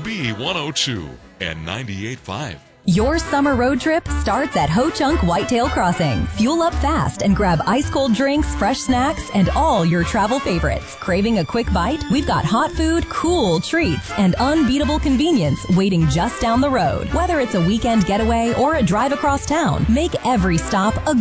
B102 and 98.5. Your summer road trip starts at Ho Chunk Whitetail Crossing. Fuel up fast and grab ice-cold drinks, fresh snacks, and all your travel favorites. Craving a quick bite? We've got hot food, cool treats, and unbeatable convenience waiting just down the road. Whether it's a weekend getaway or a drive across town, make every stop a